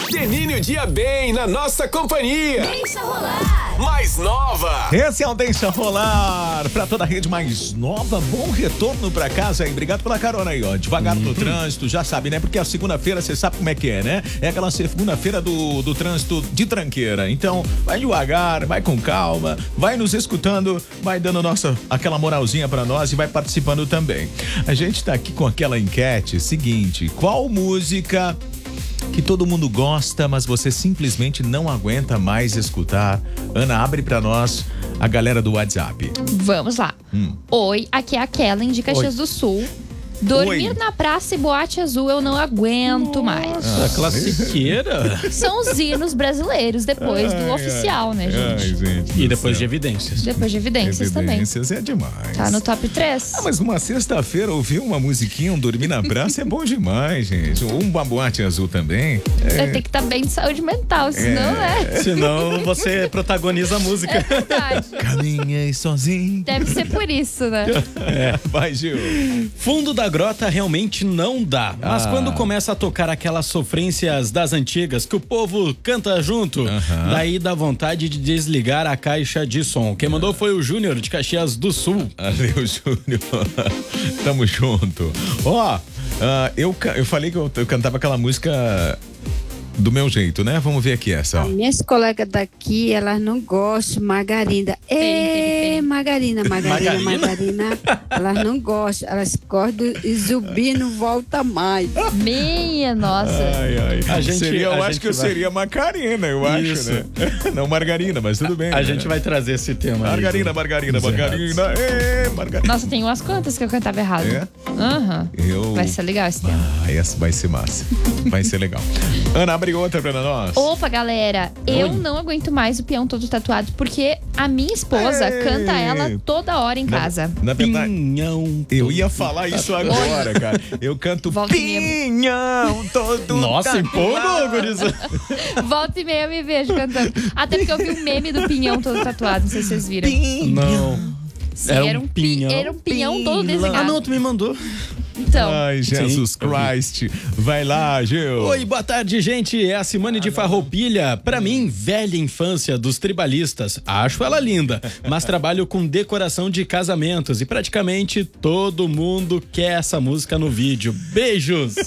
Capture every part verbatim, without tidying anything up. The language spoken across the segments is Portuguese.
Termine o dia bem na nossa companhia. Deixa rolar. Mais nova. Esse é o Deixa Rolar. Pra toda a rede mais nova, bom retorno pra casa, hein? Obrigado pela carona aí, ó. Devagar no trânsito, já sabe, né? Porque a segunda-feira, você sabe como é que é, né? É aquela segunda-feira do, do trânsito de tranqueira. Então, vai devagar, vai com calma, vai nos escutando, vai dando nossa, aquela moralzinha pra nós e vai participando também. A gente tá aqui com aquela enquete seguinte: qual música que todo mundo gosta, mas você simplesmente não aguenta mais escutar? Ana, abre pra nós a galera do WhatsApp. Vamos lá. Hum. Oi, aqui é a Kellen de Caxias Oi. do Sul. Dormir Oi. na praça e boate azul eu não aguento mais. Nossa, classiqueira. São os hinos brasileiros depois do Ai, oficial, ai, né, gente? Ai, gente E do depois céu. de evidências. Depois de evidências, Evidências é demais. também. Tá no top três. Ah, mas uma sexta-feira ouvir uma musiquinha, um dormir na praça é bom demais, gente. Ou um baboate azul também. Vai ter que estar bem de saúde mental, senão, né? Senão você protagoniza a música. É verdade. Caminhei sozinho. Deve ser por isso, né? É, vai, Gil. Fundo da grota realmente não dá. Mas Ah. quando começa a tocar aquelas sofrências das antigas que o povo canta junto, Aham. daí dá vontade de desligar a caixa de som. Quem mandou foi o Júnior de Caxias do Sul. Valeu, Júnior. Tamo junto. Ó, ah, eu, ca- eu falei que eu, eu cantava aquela música do meu jeito, né? Vamos ver aqui essa, ó. Minhas colegas daqui, elas não gostam de margarina. Tem, tem, Ê, tem. margarina, margarina, Margarina? margarina. Elas não gostam, elas gostam de zumbi não volta mais. Minha nossa. Ai, ai. A gente- seria, eu a acho gente que eu vai- seria Macarena, eu acho, Isso. né? Não margarina, mas tudo bem. A né? gente vai trazer esse tema aí. Margarina, margarina, margarina. Ê, margarina. Nossa, tem umas quantas que eu cantava errado. É? Aham. Eu... Vai ser legal esse tema. Ah, essa vai ser massa. Vai ser legal. Ana, abre outra pra nós. Opa, galera, eu não aguento mais o peão todo tatuado, porque a minha esposa Ei. canta ela toda hora em casa. Na verdade, Pinhão. eu ia falar isso agora, cara. Eu canto Volta e meia. pinhão todo Nossa, empolgou, tatuado. guriza. Volta e meia eu me vejo cantando. Até porque eu vi um meme do pinhão todo tatuado, não sei se vocês viram. Não. Sim, Era um era um pi- pinhão. Era um pinhão todo desenhado. Ah, não, tu me mandou. Então, Ai, Jesus Sim. Christ. Vai lá, Gil. Oi, boa tarde, gente. É a Simone de Farroupilha. Pra mim, velha infância dos tribalistas. Acho ela linda, mas trabalho com decoração de casamentos e praticamente todo mundo quer essa música no vídeo. Beijos.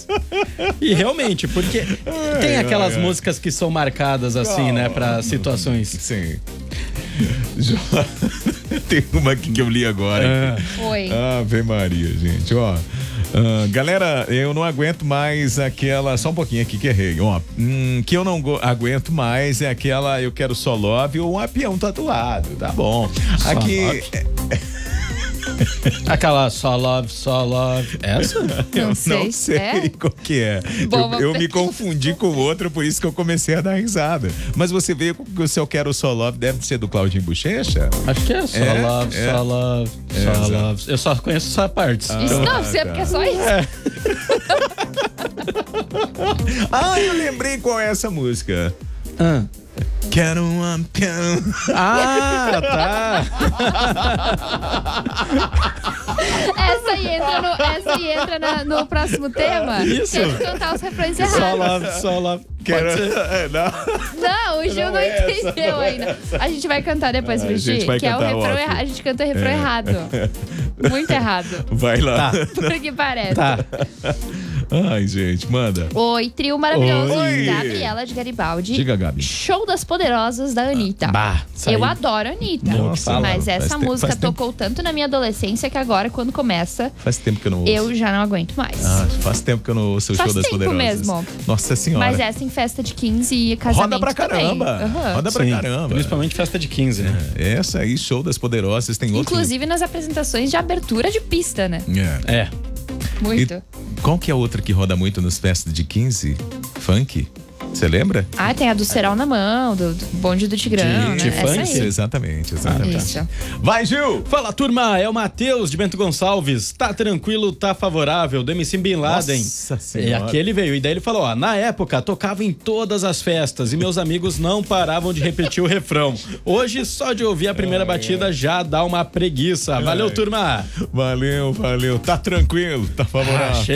E realmente, porque tem aquelas ai, ai. músicas que são marcadas assim, né, pra situações. Sim. Jo- Tem uma aqui que eu li agora. É. foi. Ave Maria, gente, ó. Ah, galera, eu não aguento mais aquela. Só um pouquinho aqui que errei, ó. Hum, que eu não go- aguento mais é aquela Eu Quero Só Love ou um apião tatuado. Tá bom. Só Aqui. love? Aquela só love, só love. Essa? Eu Não sei. não sei É? qual que é. Bom, eu vamos eu ter me que- confundi com o outro, por isso que eu comecei a dar risada. Mas você vê que o seu Quero Só Love deve ser do Claudinho Bochecha? Acho que é só É, love, é. só love, É, só exato. love. Eu só conheço essa parte. Isso Ah, não, você é tá. porque é só isso. Ah, eu lembrei qual é essa música. Ah, Quero um, quero um. ah tá. Essa aí entra, no, essa aí entra na- no próximo tema. Isso. Tem que cantar as refrões Só errados. love, só love. Quero... Pode ser? É, não. Não, o Gil não, Não é essa, entendeu não é ainda. A gente vai cantar depois, Ah, a Brigitte, gente vai que é o cantar refrão off. errado. A gente canta o refrão errado. Muito errado. Vai lá. Porque parece. Tá. Ai, gente, manda. Oi, trio maravilhoso. Oi. Gabriela de Garibaldi. Diga, Gabi. Show das Poderosas da Anitta. Bah, isso Eu aí. adoro a Anitta. Nossa, mas faz essa tempo- música faz tempo- tocou tanto na minha adolescência que agora, quando começa, Faz tempo que eu não ouço. eu já não aguento mais. Ah, faz tempo que eu não ouço o Faz show das tempo Poderosas. mesmo. Nossa senhora. Mas essa em festa de quinze e casamento Roda pra caramba. também. Aham. Roda pra Sim, caramba. Principalmente festa de quinze, né? Essa aí, show das Poderosas, tem outro. Inclusive nas apresentações de abertura de pista, né? É. É. Muito. E qual que é a outra que roda muito nos festas de quinze? Funk? Você lembra? Ah, tem a do Serol na mão, do, do bonde do Tigrão, De- né? de Essa funk? aí. Exatamente, exatamente. Isso. Vai, Gil! Fala, turma, é o Matheus de Bento Gonçalves. Tá tranquilo, tá favorável, do M C Bin Laden. Nossa E Senhora. aqui ele veio, e daí ele falou, ó, na época tocava em todas as festas e meus amigos não paravam de repetir o refrão. Hoje, só de ouvir a primeira batida já dá uma preguiça. Valeu, turma! Valeu, valeu. Tá tranquilo, tá favorável. Ah,